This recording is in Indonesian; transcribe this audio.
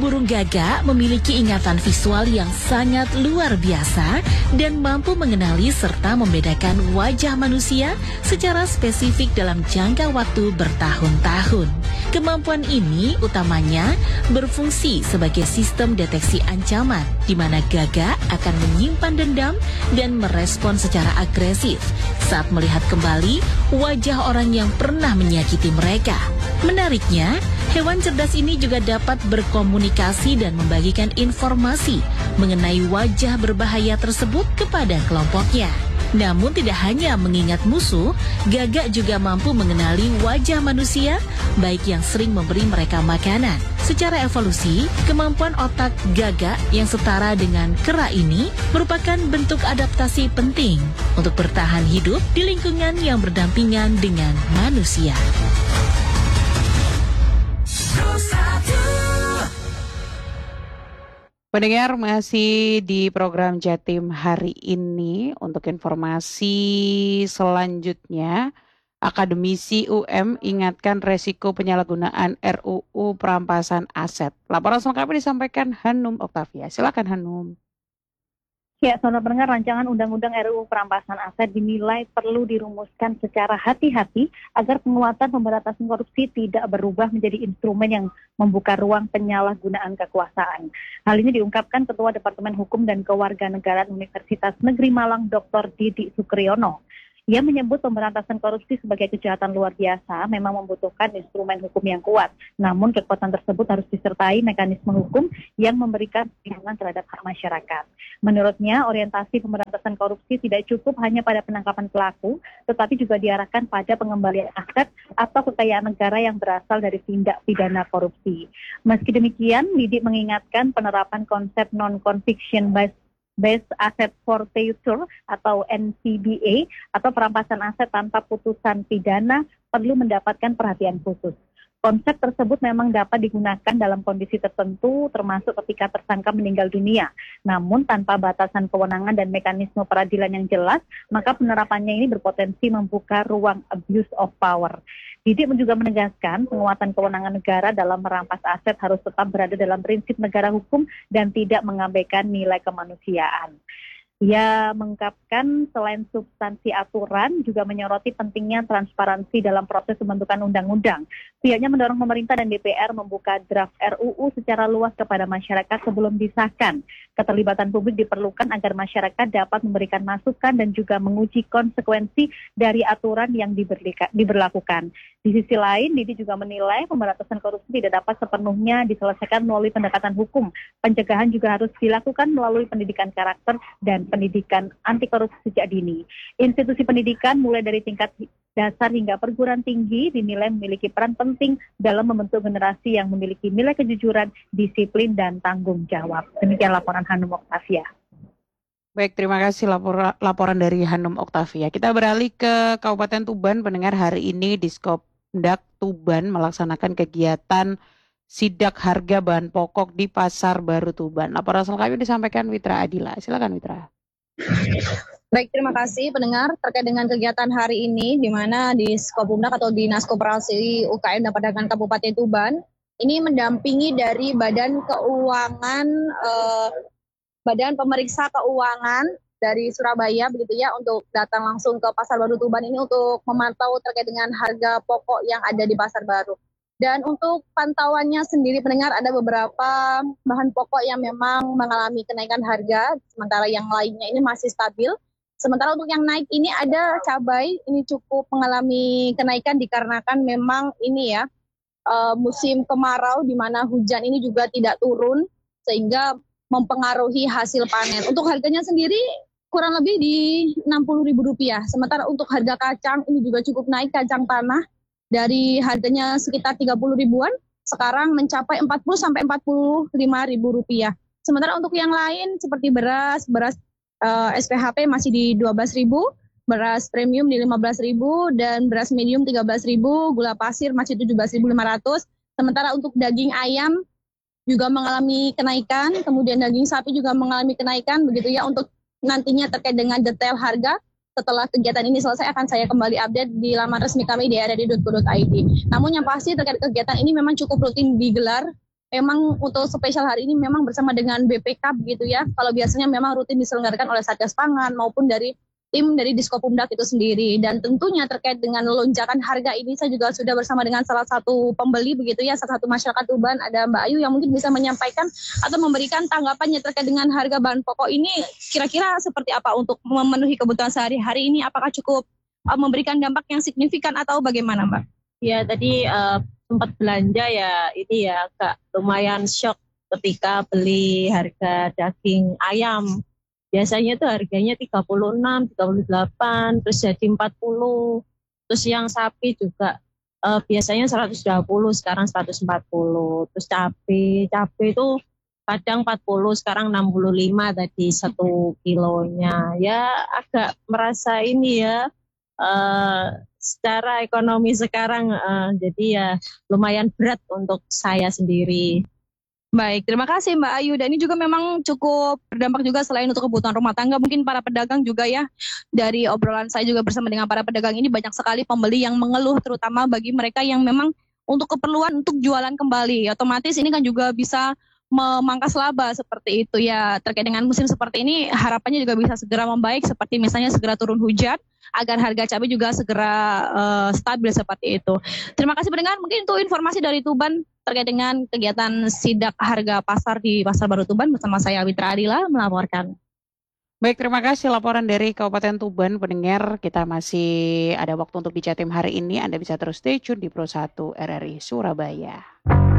Burung gagak memiliki ingatan visual yang sangat luar biasa dan mampu mengenali serta membedakan wajah manusia secara spesifik dalam jangka waktu bertahun-tahun. Kemampuan ini utamanya berfungsi sebagai sistem deteksi ancaman, di mana gagak akan menyimpan dendam dan merespon secara agresif saat melihat kembali wajah orang yang pernah menyakiti mereka. Menariknya, hewan cerdas ini juga dapat berkomunikasi dan membagikan informasi mengenai wajah berbahaya tersebut kepada kelompoknya. Namun tidak hanya mengingat musuh, gagak juga mampu mengenali wajah manusia, baik yang sering memberi mereka makanan. Secara evolusi, kemampuan otak gagak yang setara dengan kera ini merupakan bentuk adaptasi penting untuk bertahan hidup di lingkungan yang berdampingan dengan manusia. Pendengar, masih di program Jatim hari ini. Untuk informasi selanjutnya, akademisi UM ingatkan resiko penyalahgunaan RUU perampasan aset. Laporan selengkapnya disampaikan Hanum Oktavia. Silakan Hanum. Ya, saudara pendengar, rancangan Undang-Undang RUU Perampasan Aset dinilai perlu dirumuskan secara hati-hati agar penguatan pemberantasan korupsi tidak berubah menjadi instrumen yang membuka ruang penyalahgunaan kekuasaan. Hal ini diungkapkan Ketua Departemen Hukum dan Kewarganegaraan Universitas Negeri Malang, Dr. Didi Sukriyono. Ia menyebut pemberantasan korupsi sebagai kejahatan luar biasa memang membutuhkan instrumen hukum yang kuat. Namun kekuatan tersebut harus disertai mekanisme hukum yang memberikan perlindungan terhadap hak masyarakat. Menurutnya, orientasi pemberantasan korupsi tidak cukup hanya pada penangkapan pelaku, tetapi juga diarahkan pada pengembalian aset atau kekayaan negara yang berasal dari tindak pidana korupsi. Meski demikian, Didi mengingatkan penerapan konsep non-conviction based asset forfeiture atau NCBA atau perampasan aset tanpa putusan pidana perlu mendapatkan perhatian khusus. Konsep tersebut memang dapat digunakan dalam kondisi tertentu, termasuk ketika tersangka meninggal dunia. Namun tanpa batasan kewenangan dan mekanisme peradilan yang jelas, maka penerapannya ini berpotensi membuka ruang abuse of power. Didi juga menegaskan penguatan kewenangan negara dalam merampas aset harus tetap berada dalam prinsip negara hukum dan tidak mengabaikan nilai kemanusiaan. Ia mengungkapkan selain substansi aturan juga menyoroti pentingnya transparansi dalam proses pembentukan undang-undang. Pihaknya mendorong pemerintah dan DPR membuka draft RUU secara luas kepada masyarakat sebelum disahkan. Keterlibatan publik diperlukan agar masyarakat dapat memberikan masukan dan juga menguji konsekuensi dari aturan yang diberlakukan. Di sisi lain, Didi juga menilai pemberantasan korupsi tidak dapat sepenuhnya diselesaikan melalui pendekatan hukum. Pencegahan juga harus dilakukan melalui pendidikan karakter dan pendidikan anti korupsi sejak dini. Institusi pendidikan mulai dari tingkat dasar hingga perguruan tinggi dinilai memiliki peran penting dalam membentuk generasi yang memiliki nilai kejujuran, disiplin, dan tanggung jawab. Demikian laporan Hanum Oktavia. Baik, terima kasih laporan dari Hanum Oktavia. Kita beralih ke Kabupaten Tuban. Pendengar, hari ini Diskopendak Tuban melaksanakan kegiatan sidak harga bahan pokok di Pasar Baru Tuban. Laporan selengkapnya disampaikan Witra Adila. Silakan Witra. Baik, terima kasih pendengar terkait dengan kegiatan hari ini di mana Diskopendak atau Dinas Koperasi UKM dan Perdagangan Kabupaten Tuban ini mendampingi dari Badan Keuangan Badan Pemeriksa Keuangan dari Surabaya begitu ya untuk datang langsung ke Pasar Baru Tuban ini untuk memantau terkait dengan harga pokok yang ada di Pasar Baru. Dan untuk pantauannya sendiri pendengar ada beberapa bahan pokok yang memang mengalami kenaikan harga, sementara yang lainnya ini masih stabil. Sementara untuk yang naik ini ada cabai, ini cukup mengalami kenaikan dikarenakan memang ini ya musim kemarau di mana hujan ini juga tidak turun sehingga mempengaruhi hasil panen. Untuk harganya sendiri kurang lebih di Rp60.000. Sementara untuk harga kacang ini juga cukup naik, kacang tanah. Dari harganya sekitar 30 ribuan, sekarang mencapai 40 sampai 45 ribu rupiah. Sementara untuk yang lain seperti beras SPHP masih di 12.000, beras premium di 15.000 dan beras medium 13.000, gula pasir masih 17.500. Sementara untuk daging ayam juga mengalami kenaikan, kemudian daging sapi juga mengalami kenaikan begitu ya. Untuk nantinya terkait dengan detail harga setelah kegiatan ini selesai akan saya kembali update di laman resmi kami di rri.co.id. Namun yang pasti terkait kegiatan ini memang cukup rutin digelar. memang untuk spesial hari ini memang bersama dengan BPK begitu ya. Kalau biasanya memang rutin diselenggarakan oleh Satgas Pangan maupun dari tim dari Diskopumdak itu sendiri. Dan tentunya terkait dengan lonjakan harga ini saya juga sudah bersama dengan salah satu pembeli begitu ya, salah satu masyarakat Tuban, ada Mbak Ayu yang mungkin bisa menyampaikan atau memberikan tanggapannya terkait dengan harga bahan pokok ini kira-kira seperti apa untuk memenuhi kebutuhan sehari-hari ini, apakah cukup memberikan dampak yang signifikan atau bagaimana Mbak? Ya tadi sempat belanja ya, ini ya agak lumayan shock ketika beli harga daging ayam. Biasanya tuh harganya 36, 38, terus jadi 40. Terus yang sapi juga biasanya 120, sekarang 140. Terus cabai itu kadang 40, sekarang 65 tadi 1 kilonya. Ya agak merasa ini ya, secara ekonomi sekarang jadi ya lumayan berat untuk saya sendiri. Baik, terima kasih Mbak Ayu. Dan ini juga memang cukup berdampak juga selain untuk kebutuhan rumah tangga, mungkin para pedagang juga ya. Dari obrolan saya juga bersama dengan para pedagang ini banyak sekali pembeli yang mengeluh, terutama bagi mereka yang memang untuk keperluan untuk jualan kembali. Otomatis ini kan juga bisa memangkas laba seperti itu ya. Terkait dengan musim seperti ini harapannya juga bisa segera membaik, seperti misalnya segera turun hujan agar harga cabai juga segera stabil seperti itu. Terima kasih pendengar, mungkin itu informasi dari Tuban terkait dengan kegiatan sidak harga pasar di Pasar Baru Tuban bersama saya Witra Adila melaporkan. Baik, terima kasih laporan dari Kabupaten Tuban. Pendengar, kita masih ada waktu untuk di Jatim hari ini. Anda bisa terus stay tune di Pro 1 RRI Surabaya.